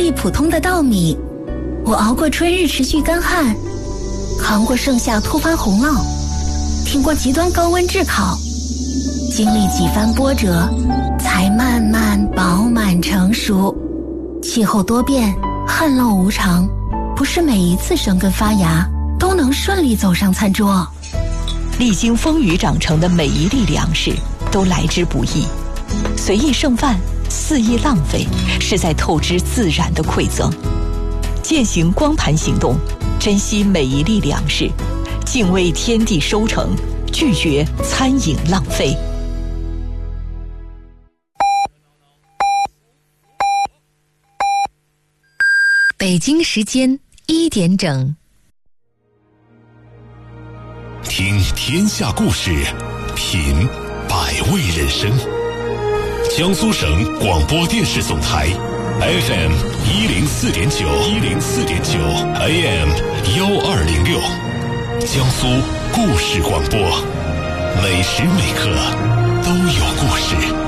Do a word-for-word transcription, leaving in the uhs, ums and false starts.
粒普通的稻米，我熬过春日持续干旱，扛过盛夏突发洪涝，挺过极端高温炙烤，经历几番波折，才慢慢饱满成熟。气候多变，旱涝无常，不是每一次生根发芽都能顺利走上餐桌。 历经风雨长成的每一粒粮食都来之不易，随意剩饭，肆意浪费，是在透支自然的馈赠。践行光盘行动，珍惜每一粒粮食，敬畏天地收成，拒绝餐饮浪费。 北京时间一点整。 听天下故事，品百味人生。江苏省广播电视总台 F M 一零四点九，一零四点九 A M 幺二零六，江苏故事广播，每时每刻都有故事。